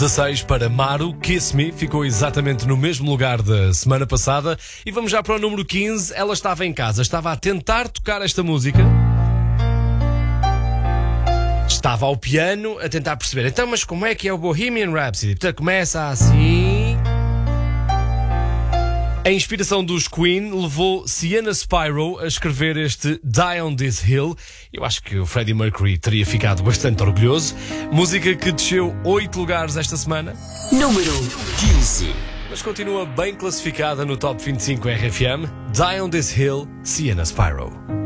16 para Maru, Kiss Me, ficou exatamente no mesmo lugar da semana passada. E vamos já para o número 15. Ela estava em casa, estava a tentar tocar esta música. Estava ao piano a tentar perceber. Então, mas como é que é o Bohemian Rhapsody? Portanto, começa assim. A inspiração dos Queen levou Sienna Spiro a escrever este Die on This Hill. Eu acho que o Freddie Mercury teria ficado bastante orgulhoso. Música que desceu 8 lugares esta semana. Número 15. Mas continua bem classificada no Top 25 RFM. Die on This Hill, Sienna Spiro.